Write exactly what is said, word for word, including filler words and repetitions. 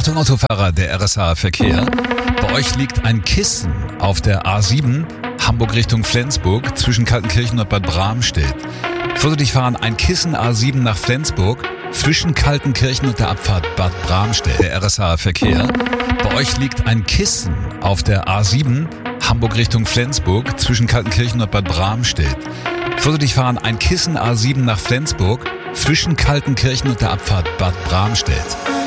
Achtung Autofahrer, der R S H-Verkehr. Bei euch liegt ein Kissen auf der A sieben, Hamburg Richtung Flensburg, zwischen Kaltenkirchen und Bad Bramstedt. Vorsichtig fahren, ein Kissen A sieben nach Flensburg, zwischen Kaltenkirchen und der Abfahrt Bad Bramstedt. Der R S H-Verkehr. Bei euch liegt ein Kissen auf der A sieben, Hamburg Richtung Flensburg, zwischen Kaltenkirchen und Bad Bramstedt. Vorsichtig fahren, ein Kissen A sieben nach Flensburg, zwischen Kaltenkirchen und der Abfahrt Bad Bramstedt.